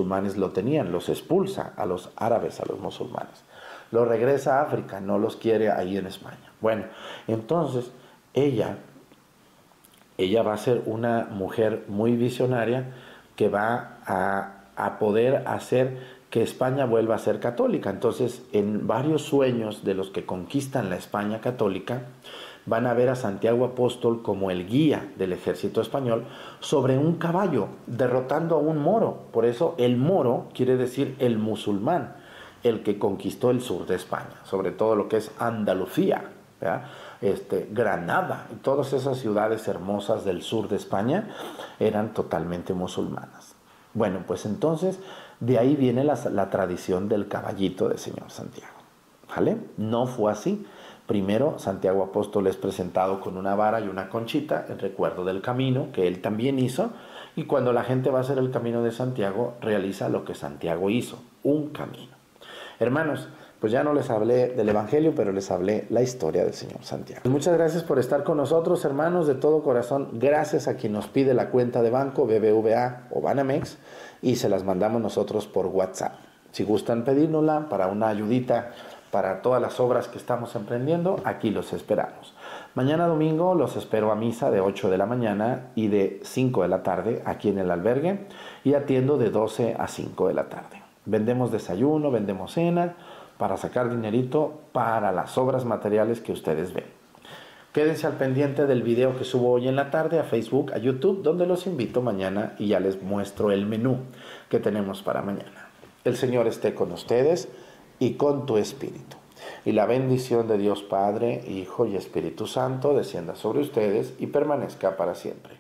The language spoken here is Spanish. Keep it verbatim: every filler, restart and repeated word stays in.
musulmanes lo tenían, los expulsa a los árabes, a los musulmanes. Los regresa a África, no los quiere ahí en España. Bueno, entonces ella, ella va a ser una mujer muy visionaria que va a, a poder hacer que España vuelva a ser católica. Entonces, en varios sueños de los que conquistan la España católica, van a ver a Santiago Apóstol como el guía del ejército español sobre un caballo, derrotando a un moro. Por eso el moro quiere decir el musulmán, el que conquistó el sur de España, sobre todo lo que es Andalucía, ¿verdad? Este, Granada, y todas esas ciudades hermosas del sur de España eran totalmente musulmanas. Bueno, pues entonces de ahí viene la, la tradición del caballito de Señor Santiago, ¿vale? No fue así. Primero, Santiago Apóstol es presentado con una vara y una conchita en recuerdo del camino que él también hizo, y cuando la gente va a hacer el camino de Santiago, realiza lo que Santiago hizo, un camino. Hermanos, pues ya no les hablé del Evangelio, pero les hablé la historia del Señor Santiago. Muchas gracias por estar con nosotros, hermanos, de todo corazón. Gracias a quien nos pide la cuenta de banco, B B V A o Banamex, y se las mandamos nosotros por WhatsApp. Si gustan pedírnosla para una ayudita para todas las obras que estamos emprendiendo, aquí los esperamos. Mañana domingo los espero a misa de ocho de la mañana y de cinco de la tarde aquí en el albergue, y atiendo de doce a cinco de la tarde. Vendemos desayuno, vendemos cena, para sacar dinerito para las obras materiales que ustedes ven. Quédense al pendiente del video que subo hoy en la tarde a Facebook, a YouTube, donde los invito mañana y ya les muestro el menú que tenemos para mañana. El Señor esté con ustedes y con tu espíritu. Y la bendición de Dios Padre, Hijo y Espíritu Santo descienda sobre ustedes y permanezca para siempre.